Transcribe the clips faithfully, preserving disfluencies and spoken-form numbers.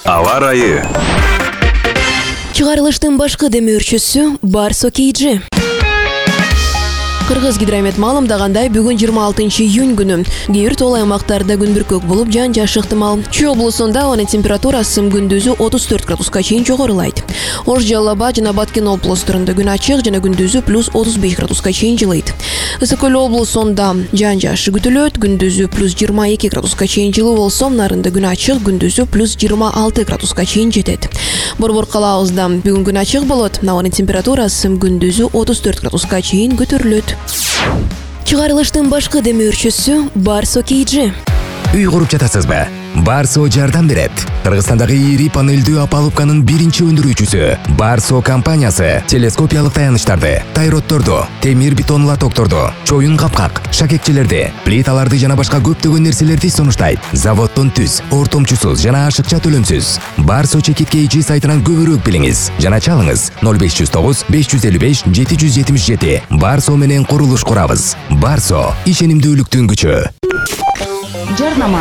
Аба ырайы. Чыгарылыштын башкы демөөрчүсү Барсо Кейджи. Кыргыз гидромет маалымдагандай, бүгүн жыйырма алтынчы июнь күнү кээ бир тол аймактарда күн бүркөк болуп, жаан-жаш ыктымал. Чүй облусунда анын температурасы күндүзү отуз төрт градуска чейин жогорулайт. Ош, Жалал Абад жана Баткен облустарында күн ачык жана күндүзү плюс отуз беш градуска чейин жылыйт. Ысык Көл облусунда жаан-жаш күтүлөт, күндүзү плюс жыйырма эки градуска чейин жылуу болсо, нарында күн ачык, күндүзү плюс жыйырма алты градуска чейин жетет. Борбор калаабызда бүгүн күн ачык болот, анын температурасы күндүзү отуз төрт градуска чейин көтөрүлөт. Чыгарылыштын башкы демөөрчүсү Барсо Кейджи. Үй куруп жатасызбы? Барсо жардам берет. Кыргызстандагы ири панелдүү опалубканын биринчи өндүрүүчүсү Барсо компаниясы телескопиялык таянычтарды, тайротторду, темир бетон лотокторду, чоюн капкак, шакекчелерди, плиталарды жана башка көптөгөн нерселерди сунуштайт. Заводдон түз, ортомчусуз жана ашыкча төлөмсүз. Барсо Чекит Кейджи сайтынан көбүрөөк билиңиз жана чалыңыз ноль беш жүз тогуз беш жүз элүү беш жети жүз жетимиш жети. Барсо менен курулуш курабыз. Барсо ишенимдүүлүктүн күчү. Жарнама.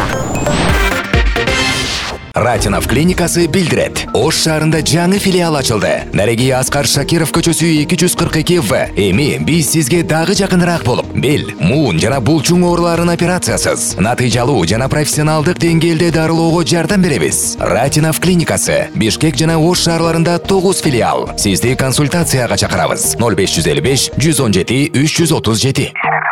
Ратинов клиникасы билдирет. Ош шаарында жаңы филиал ачылды. Нареги Аскар Шакиров көчөсү эки жүз кырк эки В. Эми биз сизге дагы жакыныраак болуп, бел, муун жана булчуң ооруларын операциясыз, натыйжалуу жана профессионалдык деңгээлде дарылоого жардам беребиз. Ратинов клиникасы Бишкек жана Ош шаарларында тогуз филиал. Сизди консультацияга чакырабыз. ноль беш жүз элүү беш жүз он жети үч жүз отуз жети.